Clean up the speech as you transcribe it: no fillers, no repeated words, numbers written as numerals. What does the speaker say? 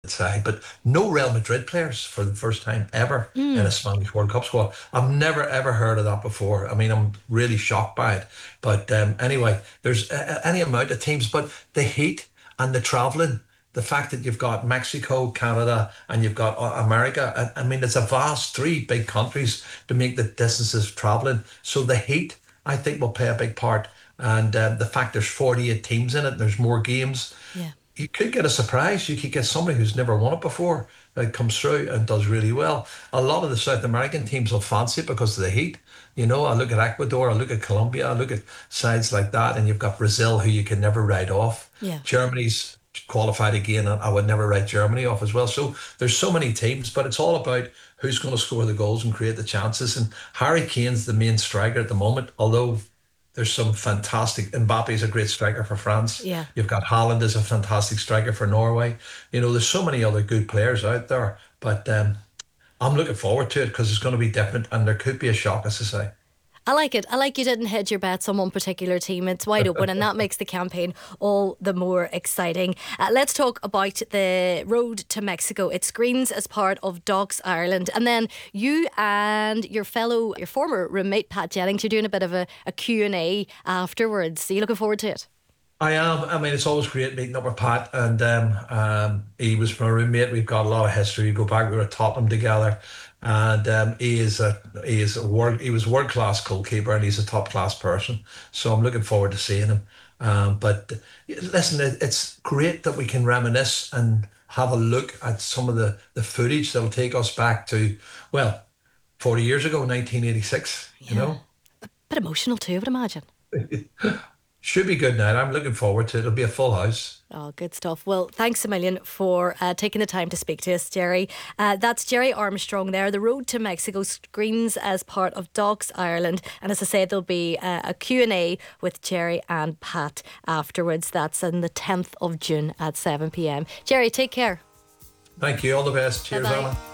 side, but no Real Madrid players for the first time ever in a Spanish World Cup squad. I've never ever heard of that before. I mean, I'm really shocked by it. But anyway, there's any amount of teams, but the heat and the travelling, the fact that you've got Mexico, Canada, and you've got America. I mean, it's a vast three big countries to make the distances of travelling. So the heat, I think, will play a big part. And the fact there's 48 teams in it, and there's more games, Yeah. you could get a surprise. You could get somebody who's never won it before that comes through and does really well. A lot of the South American teams will fancy it because of the heat. I look at Ecuador, I look at Colombia, I look at sides like that, and you've got Brazil, who you can never write off. Yeah. Germany's qualified again, and I would never write Germany off as well. So there's so many teams, but it's all about who's going to score the goals and create the chances. And Harry Kane's the main striker at the moment, although there's some fantastic. Mbappe's a great striker for France. Yeah. You've got Haaland as a fantastic striker for Norway. There's so many other good players out there, but I'm looking forward to it because it's going to be different, and there could be a shock, as I say. I like it. I like you didn't hedge your bets on one particular team. It's wide open, and that makes the campaign all the more exciting. Let's talk about the road to Mexico. It screens as part of Docs Ireland, and then you and your former roommate Pat Jennings, you're doing a bit of a Q&A afterwards. Are you looking forward to it? I am. I mean, it's always great meeting up with Pat, and he was my roommate. We've got a lot of history. We go back. We were at Tottenham together, and he was world class goalkeeper, and he's a top class person. So I'm looking forward to seeing him. But listen, it's great that we can reminisce and have a look at some of the footage that'll take us back to, well, 40 years ago, 1986. Yeah. Bit emotional too, I would imagine. Should be good night. I'm looking forward to it. It'll be a full house. Oh, good stuff. Well, thanks a million for taking the time to speak to us, Jerry. That's Jerry Armstrong there. The Road to Mexico screens as part of Docs Ireland. And as I said, there'll be a Q&A with Jerry and Pat afterwards. That's on the 10th of June at 7 p.m. Jerry, take care. Thank you. All the best. Cheers, Bye-bye. Anna.